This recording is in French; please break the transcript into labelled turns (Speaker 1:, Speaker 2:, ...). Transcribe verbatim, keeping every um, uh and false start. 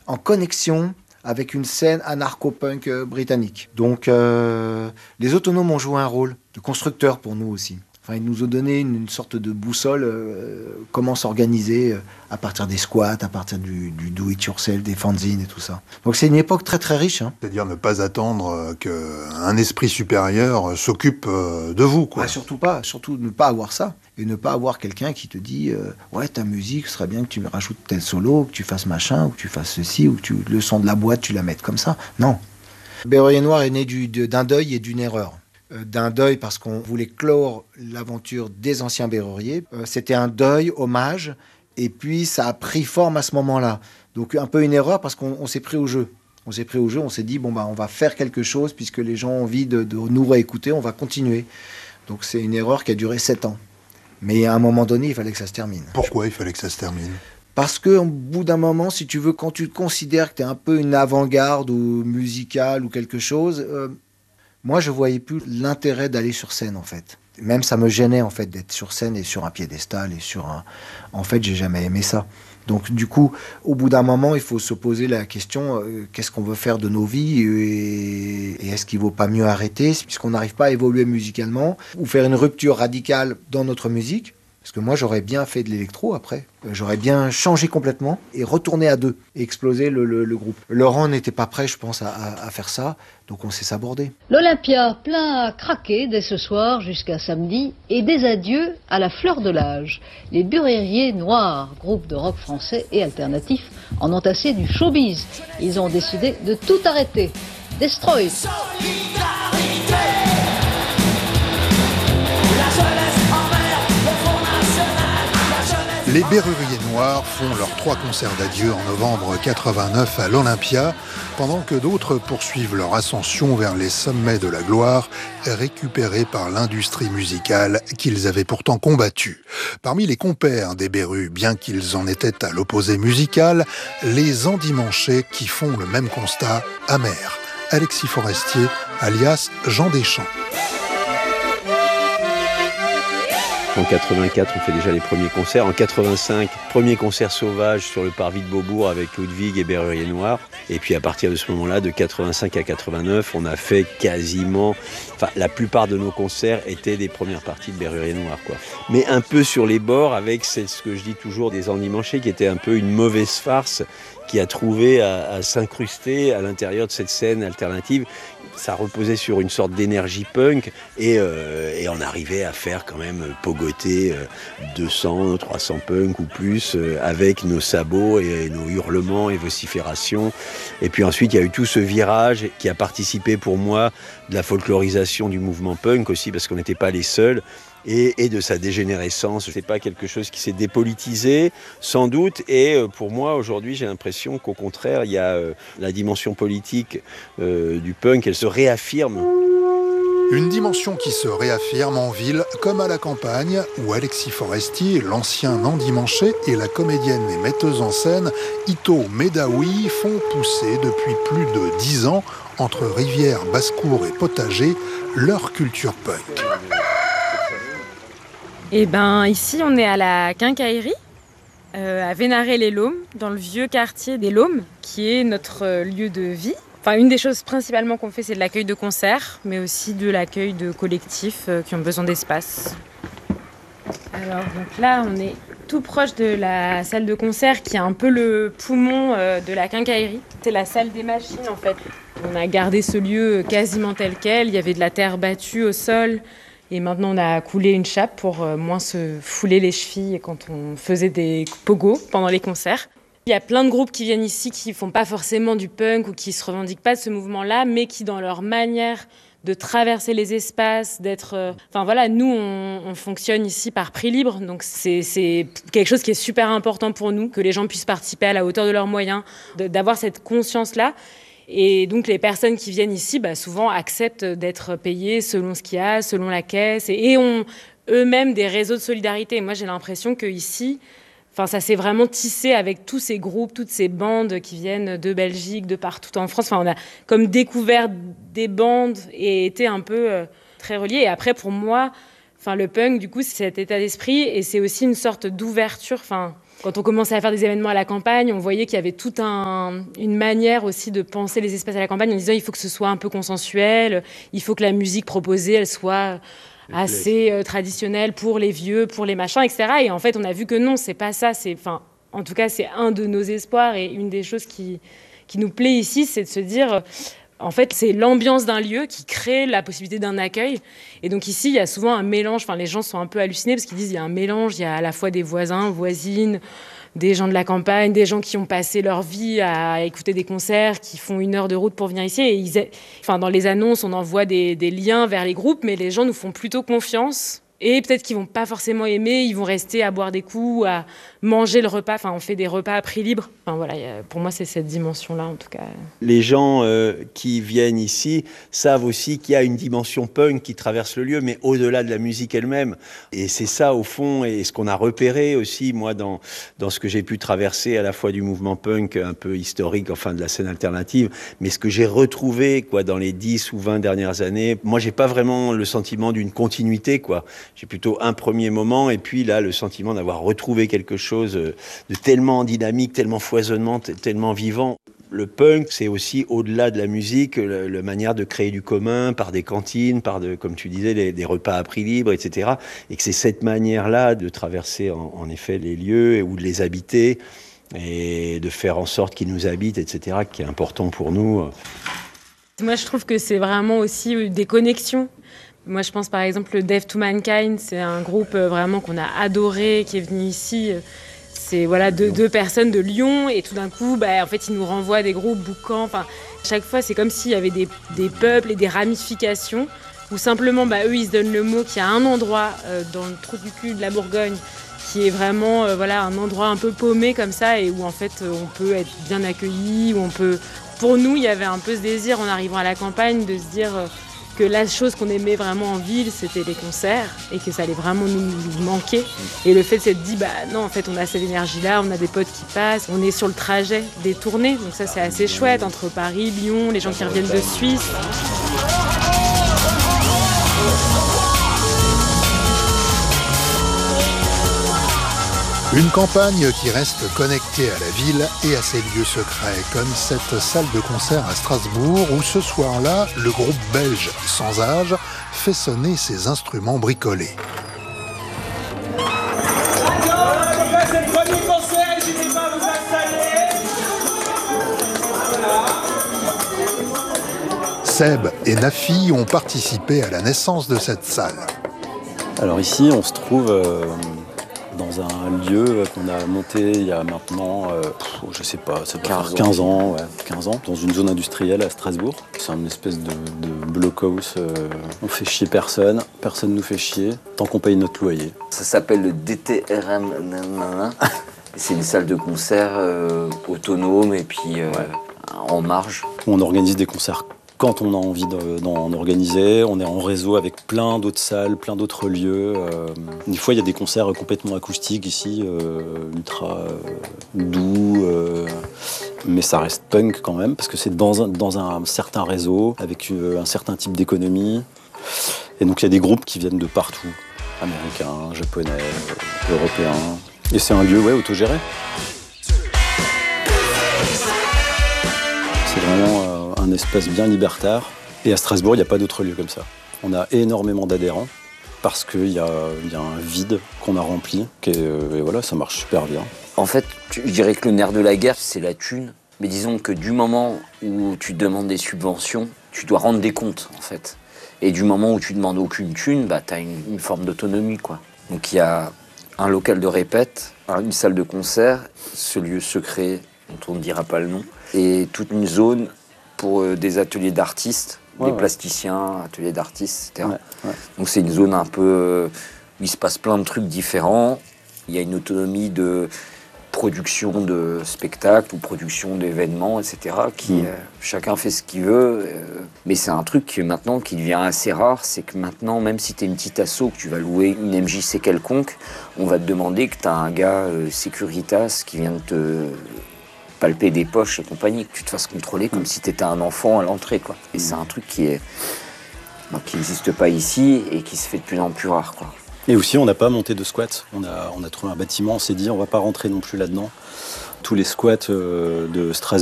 Speaker 1: en connexion avec une scène anarcho-punk euh, britannique. Donc euh, les Autonomes ont joué un rôle de constructeur pour nous aussi. Enfin, ils nous ont donné une, une sorte de boussole, euh, comment s'organiser euh, à partir des squats, à partir du, du do-it-yourself, des fanzines et tout ça. Donc c'est une époque très très riche. Hein.
Speaker 2: C'est-à-dire ne pas attendre qu'un esprit supérieur s'occupe de vous, quoi.
Speaker 1: Ah, surtout pas, surtout ne pas avoir ça. Et ne pas avoir quelqu'un qui te dit euh, ouais, ta musique, ce serait bien que tu me rajoutes tel solo, que tu fasses machin, ou que tu fasses ceci, ou que tu, le son de la boîte, tu la mettes comme ça. Non. Berruyer Noir est né du, de, d'un deuil et d'une erreur. Euh, d'un deuil parce qu'on voulait clore l'aventure des anciens Berruriers. Euh, c'était un deuil, hommage, et puis ça a pris forme à ce moment-là. Donc un peu une erreur parce qu'on on s'est pris au jeu. On s'est pris au jeu, on s'est dit, bon, bah, on va faire quelque chose puisque les gens ont envie de, de nous réécouter, on va continuer. Donc c'est une erreur qui a duré sept ans. Mais à un moment donné, il fallait que ça se termine.
Speaker 2: Pourquoi il fallait que ça se termine ?
Speaker 1: Parce qu'au bout d'un moment, si tu veux, quand tu considères que tu es un peu une avant-garde ou musicale ou quelque chose, euh, moi, je voyais plus l'intérêt d'aller sur scène, en fait. Même ça me gênait, en fait, d'être sur scène et sur un piédestal et sur un... En fait, j'ai jamais aimé ça. Donc, du coup, au bout d'un moment, il faut se poser la question, euh, qu'est-ce qu'on veut faire de nos vies et, et est-ce qu'il ne vaut pas mieux arrêter puisqu'on n'arrive pas à évoluer musicalement ou faire une rupture radicale dans notre musique. Parce que moi, j'aurais bien fait de l'électro après. J'aurais bien changé complètement et retourné à deux et exploser le, le, le groupe. Laurent n'était pas prêt, je pense, à, à, à faire ça. Donc on s'est sabordé.
Speaker 3: L'Olympia plein à craquer dès ce soir jusqu'à samedi et des adieux à la fleur de l'âge. Les Berruriers Noirs, groupe de rock français et alternatif, en ont assez du showbiz. Ils ont décidé de tout arrêter. Destroy.
Speaker 2: Les Berruriers Noirs font leurs trois concerts d'adieu en novembre quatre-vingt-neuf à l'Olympia, pendant que d'autres poursuivent leur ascension vers les sommets de la gloire, récupérés par l'industrie musicale qu'ils avaient pourtant combattue. Parmi les compères des Berru, bien qu'ils en étaient à l'opposé musical, les endimanchés qui font le même constat amer. Alexis Forestier, alias Jean Deschamps.
Speaker 4: En quatre-vingt-quatre, on fait déjà les premiers concerts. En quatre-vingt-cinq, premier concert sauvage sur le parvis de Beaubourg avec Ludwig et Berruriers Noirs. Et puis à partir de ce moment-là, de quatre-vingt-cinq à quatre-vingt-neuf, on a fait quasiment... Enfin, la plupart de nos concerts étaient des premières parties de Berruriers Noirs, quoi. Mais un peu sur les bords, avec c'est ce que je dis toujours des endimanchés, qui était un peu une mauvaise farce qui a trouvé à, à s'incruster à l'intérieur de cette scène alternative. Ça reposait sur une sorte d'énergie punk et, euh, et on arrivait à faire quand même pogoter euh, deux cents, trois cents punks ou plus euh, avec nos sabots et, et nos hurlements et vociférations. Et puis ensuite, il y a eu tout ce virage qui a participé pour moi de la folklorisation du mouvement punk aussi, parce qu'on n'était pas les seuls. Et, et de sa dégénérescence. C'est pas quelque chose qui s'est dépolitisé, sans doute. Et euh, pour moi, aujourd'hui, j'ai l'impression qu'au contraire, il y a euh, la dimension politique euh, du punk, elle se réaffirme.
Speaker 2: Une dimension qui se réaffirme en ville comme à la campagne, où Alexis Forestier, l'ancien endimanché, et la comédienne et metteuse en scène Ito Medaoui font pousser depuis plus de dix ans, entre rivière, basse-cour et potager, leur culture punk.
Speaker 5: Eh ben, ici, on est à la Quincaillerie, euh, à Vénaré-les-Laumes, dans le vieux quartier des Laumes, qui est notre euh, lieu de vie. Enfin, une des choses principalement qu'on fait, c'est de l'accueil de concerts, mais aussi de l'accueil de collectifs euh, qui ont besoin d'espace. Alors, donc là, on est tout proche de la salle de concert, qui est un peu le poumon euh, de la Quincaillerie. C'est la salle des machines, en fait. On a gardé ce lieu quasiment tel quel. Il y avait de la terre battue au sol. Et maintenant, on a coulé une chape pour moins se fouler les chevilles quand on faisait des pogos pendant les concerts. Il y a plein de groupes qui viennent ici qui ne font pas forcément du punk ou qui ne se revendiquent pas de ce mouvement-là, mais qui, dans leur manière de traverser les espaces, d'être... Euh... Enfin voilà, nous, on, on fonctionne ici par prix libre, donc c'est, c'est quelque chose qui est super important pour nous, que les gens puissent participer à la hauteur de leurs moyens, de, d'avoir cette conscience-là. Et donc les personnes qui viennent ici, bah, souvent acceptent d'être payées selon ce qu'il y a, selon la caisse, et, et ont eux-mêmes des réseaux de solidarité. Et moi, j'ai l'impression qu'ici, enfin, ça s'est vraiment tissé avec tous ces groupes, toutes ces bandes qui viennent de Belgique, de partout en France. Enfin, on a comme découvert des bandes et été un peu euh, très reliés. Et après, pour moi, enfin, le punk, du coup, c'est cet état d'esprit et c'est aussi une sorte d'ouverture. Enfin, Quand on commençait à faire des événements à la campagne, on voyait qu'il y avait toute un, une manière aussi de penser les espaces à la campagne en disant il faut que ce soit un peu consensuel, il faut que la musique proposée, elle soit assez euh, traditionnelle pour les vieux, pour les machins, et cetera. Et en fait, on a vu que non, c'est pas ça. C'est, enfin, en tout cas, c'est un de nos espoirs et une des choses qui, qui nous plaît ici, c'est de se dire... En fait, c'est l'ambiance d'un lieu qui crée la possibilité d'un accueil. Et donc ici, il y a souvent un mélange. Enfin, les gens sont un peu hallucinés parce qu'ils disent qu'il y a un mélange. Il y a à la fois des voisins, voisines, des gens de la campagne, des gens qui ont passé leur vie à écouter des concerts, qui font une heure de route pour venir ici. Et ils... enfin, dans les annonces, on envoie des, des liens vers les groupes, mais les gens nous font plutôt confiance. Et peut-être qu'ils vont pas forcément aimer, ils vont rester à boire des coups, à manger le repas. Enfin, on fait des repas à prix libre. Enfin, voilà, pour moi, c'est cette dimension-là, en tout cas.
Speaker 4: Les gens euh, qui viennent ici savent aussi qu'il y a une dimension punk qui traverse le lieu, mais au-delà de la musique elle-même. Et c'est ça, au fond, et ce qu'on a repéré aussi, moi, dans, dans ce que j'ai pu traverser, à la fois du mouvement punk un peu historique, enfin, de la scène alternative, mais ce que j'ai retrouvé, quoi, dans les dix ou vingt dernières années. Moi, j'ai pas vraiment le sentiment d'une continuité, quoi. J'ai plutôt un premier moment, et puis là, le sentiment d'avoir retrouvé quelque chose de tellement dynamique, tellement foisonnant, tellement vivant. Le punk, c'est aussi, au-delà de la musique, la, la manière de créer du commun par des cantines, par, de, comme tu disais, les, des repas à prix libre, et cetera. Et que c'est cette manière-là de traverser, en, en effet, les lieux ou de les habiter et de faire en sorte qu'ils nous habitent, et cetera, qui est important pour nous.
Speaker 5: Moi, je trouve que c'est vraiment aussi des connexions. Moi, je pense par exemple le Deaf to Mankind, c'est un groupe vraiment qu'on a adoré, qui est venu ici. C'est voilà, deux, deux personnes de Lyon et tout d'un coup, bah, en fait, ils nous renvoient des groupes boucans. Enfin, chaque fois, c'est comme s'il y avait des, des peuples et des ramifications où simplement, bah, eux, ils se donnent le mot qu'il y a un endroit euh, dans le trou du cul de la Bourgogne qui est vraiment euh, voilà, un endroit un peu paumé comme ça et où en fait, on peut être bien accueilli, où on peut... Pour nous, il y avait un peu ce désir en arrivant à la campagne de se dire... Euh, que la chose qu'on aimait vraiment en ville, c'était les concerts et que ça allait vraiment nous, nous manquer. Et le fait de s'être dit, bah non, en fait, on a cette énergie-là, on a des potes qui passent, on est sur le trajet des tournées. Donc ça, c'est assez chouette, entre Paris, Lyon, les gens qui reviennent de Suisse.
Speaker 2: Une campagne qui reste connectée à la ville et à ses lieux secrets, comme cette salle de concert à Strasbourg où ce soir-là, le groupe belge Sans Âge fait sonner ses instruments bricolés. Seb et Nafi ont participé à la naissance de cette salle.
Speaker 6: Alors ici, on se trouve... Euh... dans un lieu qu'on a monté il y a maintenant, euh, je sais pas, ça doit faire quinze ans, ouais, quinze ans, dans une zone industrielle à Strasbourg. C'est une espèce de, de blockhouse. Euh, on fait chier personne, personne nous fait chier, tant qu'on paye notre loyer.
Speaker 7: Ça s'appelle le D T R M. C'est une salle de concert euh, autonome et puis euh, ouais. en marge.
Speaker 6: On organise des concerts quand on a envie d'en organiser. On est en réseau avec plein d'autres salles, plein d'autres lieux. Euh, des fois, il y a des concerts complètement acoustiques ici, euh, ultra euh, doux, euh, mais ça reste punk quand même, parce que c'est dans un, dans un certain réseau, avec euh, un certain type d'économie. Et donc, il y a des groupes qui viennent de partout, américains, japonais, euh, européens. Et c'est un lieu, ouais, autogéré. C'est vraiment... Euh, un espace bien libertaire. Et à Strasbourg, il n'y a pas d'autre lieu comme ça. On a énormément d'adhérents parce qu'il y a, y a un vide qu'on a rempli. Et, et voilà, ça marche super bien.
Speaker 7: En fait, je dirais que le nerf de la guerre, c'est la thune. Mais disons que du moment où tu demandes des subventions, tu dois rendre des comptes, en fait. Et du moment où tu demandes aucune thune, bah, tu as une, une forme d'autonomie, quoi. Donc il y a un local de répète, une salle de concert, ce lieu secret dont on ne dira pas le nom, et toute une zone pour euh, des ateliers d'artistes, ouais, des ouais. plasticiens, ateliers d'artistes, et cetera. Ouais, ouais. Donc c'est une zone un peu euh, où il se passe plein de trucs différents. Il y a une autonomie de production de spectacles ou production d'événements, et cetera. Qui, mmh. euh, chacun fait ce qu'il veut. Euh, mais c'est un truc maintenant qui devient assez rare. C'est que maintenant, même si tu es une petite asso, que tu vas louer une M J C quelconque, on va te demander que tu as un gars euh, Securitas qui vient de te palper des poches et compagnie, que tu te fasses contrôler comme mmh. si tu étais un enfant à l'entrée, quoi. Et mmh. c'est un truc qui est, bon, qui n'existe pas ici et qui se fait de plus en plus rare, quoi.
Speaker 6: Et aussi, on n'a pas monté de squat. On a, on a trouvé un bâtiment, on s'est dit, on va pas rentrer non plus là-dedans. Tous les squats euh, de Strasbourg